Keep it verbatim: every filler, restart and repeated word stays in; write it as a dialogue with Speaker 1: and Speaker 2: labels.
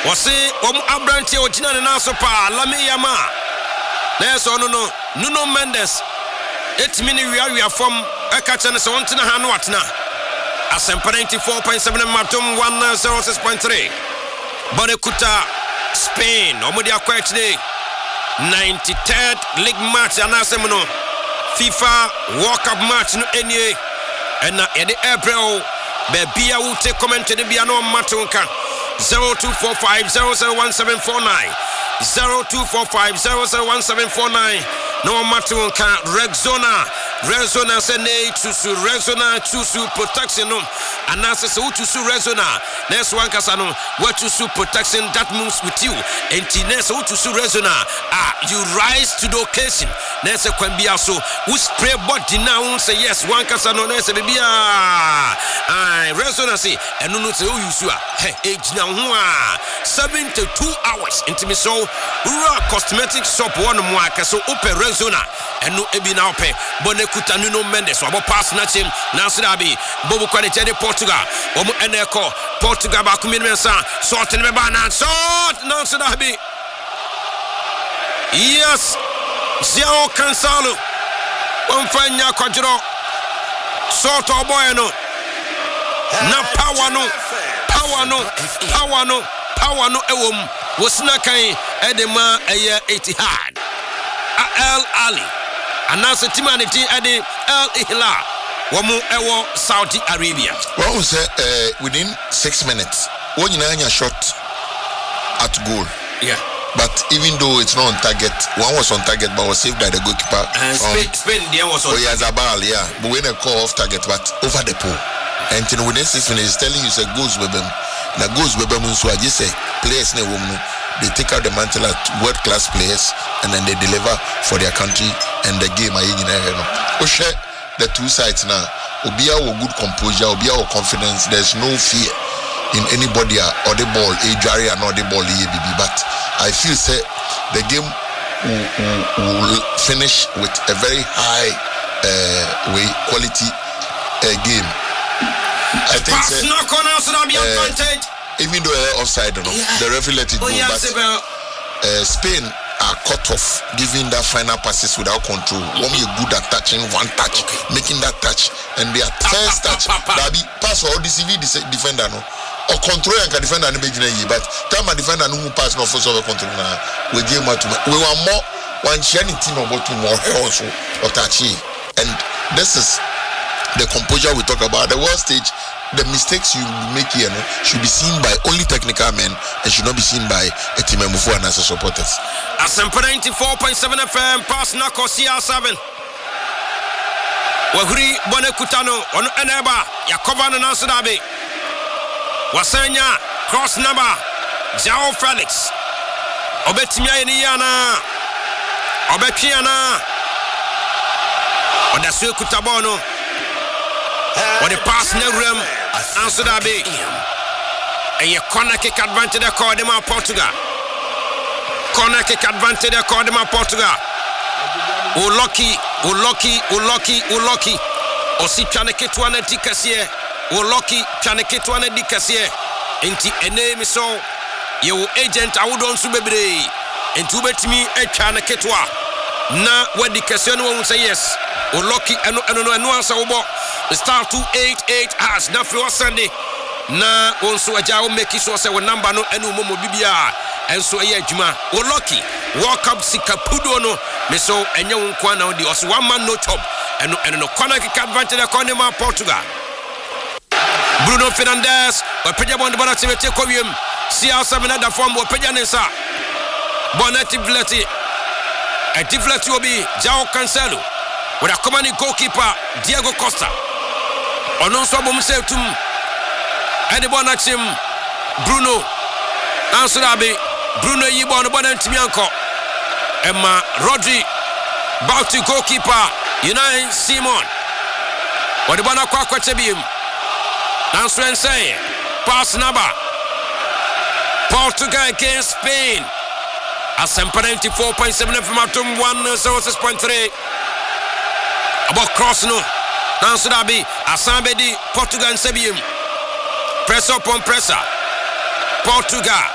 Speaker 1: Wose om Abrante Ojina ne naso pa Lami Yama. Na so no no Nuno Mendes. Etimi ni wia wia fom eka che ne se wonte na ha no atena. Asempa ninety-four point seven Matum one oh six point three. Bonekuta Spain omudi akwa today. ninety-third league match anasem no FIFA World Cup match no enie. And na yede April be bia wo take comment ne bia no matonka. zero two four five zero zero one seven four nine zero two four five zero zero one seven four nine no matunka Rexona Rexona se ne tusu Rexona tusu protection no anase se tusu Rexona next one kasa no what tusu protection that moves with you enti next tusu Rexona ah you rise to the occasion next kwambia so who spray body now say yes one kasa no next bibia ah Rexona say enu no say you su a hey age now seventy-two hours into me so raw cosmetic shop one more so open Rexona and no ebi na ope Bonekuta Nuno Mendes wabo pass na chim na so da bi bobu quality de Portugal omo eneko Portugal ba kumi mensa sort ne ba na sort na so da bi yes João Cancelo on fanya kwadro sort oboy no na power no power no power no power no ewom wosna kan edema eye Etihad Al Ali anasa timanity ede Al Hilal womu ewo Saudi Arabia.
Speaker 2: Well, we say uh, within six minutes when you know shot at goal.
Speaker 1: Yeah.
Speaker 2: But even though it's not on target, one was on target but was saved by the goalkeeper.
Speaker 1: And Spain, Spain there was on
Speaker 2: target. Oyazabal, yeah. But when they call off target, but over the pole. And then within six minutes, telling you say goes with them. Now goes with them. So I just say players ne woman. They take out the mantle at world class players and then they deliver for their country and the game. I you know. We share the two sides now. Obia with good composure, Obia with confidence. There's no fear in anybody or the ball, a Jari or not the ball, but I feel say the game will, will, will finish with a very high uh, way quality uh, game. I think say,
Speaker 1: no corner, so that'll be advantage.
Speaker 2: Even though they're offside, no, yeah. The referee let it go. Oh, yeah, but uh, Spain are cut off, giving that final passes without control. One you good at touching one touch, okay. Making that touch, and their first touch, that be pass for all the C V defender, no, or control and can defender no make it. But time a defender no pass no force over control na we game to we want more one shining team about two more also or touchy, and this is the composure we talk about the world stage. The mistakes you make here no, should be seen by only technical men and should not be seen by a team of and as supporters.
Speaker 1: Asempa ninety-four point seven F M pass na C R seven. Wahuri Bonekuta no ono eneba ya cover no naso dabe. Wasenya cross number João Felix. Obetimi ayeni yana. Obetwi yana. Odasu ekuta no. What the pass no room answer that be and your corner kick advantage they call them out Portugal. Corner kick advantage they call them out Portugal. Oh lucky, oh lucky, oh lucky, oh lucky. O si trying to get one dikasie. Oh lucky trying to get one dikasie. Inti ene so your agent I would on subebre. Into bet me a trying to get one. Na what dikasie no one say yes. Oh lucky and no no answer obo. Star two eight eight has na for Sunday na onso aja o make sure say we number no enu momo bibia enso eye adwuma o lucky World Cup sikapudo no me so enye wonko na odi oso one man no chop eno eno no corner kick advantage the corner ma Portugal. Bruno Fernandes o peja bon de bana timete ko wiem C R seven na da form o peja nsa Bonati Vleti a Vleti obi João Cancelo with a commanding goalkeeper Diego Costa. Onon so bom se tum ade bona chim Bruno Ansurabe Bruno yibo no bona ntimi anko Emma Rodri Bauti goalkeeper Unai Simon ode bona kwa kwa tebim Answen say pass number Portugal against Spain Asempa ninety-four point seven F M atum one oh six point three about cross no Nanso dabi Asambedi Portugal nsebiem press up on presser Portugal